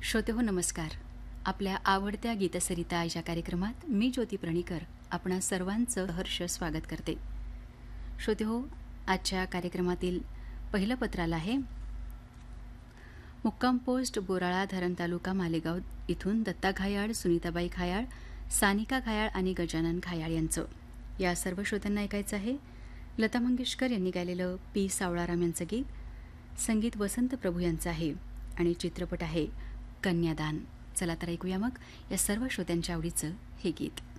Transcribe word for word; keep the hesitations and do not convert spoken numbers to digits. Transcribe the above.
श्रोतेहो नमस्कार. आपल्या आवडत्या गीतसरिता या कार्यक्रमात मी ज्योती प्रणीकर आपणा सर्वांचं हर्ष स्वागत करते. श्रोतेहो, आजच्या कार्यक्रमातील पहिलं पत्र आलं आहे. मुक्काम पोस्ट बोराळा धरण तालुका मालेगाव इथून दत्ता घायाळ, सुनीताबाई घायाळ, सानिका घायाळ आणि गजानन घायाळ यांचं. या सर्व श्रोत्यांना ऐकायचं आहे लता मंगेशकर यांनी गायलेलं पी सावळाराम यांचं गीत. संगीत वसंत प्रभू यांचं आहे आणि चित्रपट आहे कन्यादान. चला तर ऐकूया मग या सर्व श्रोत्यांच्या आवडीचं हे गीत.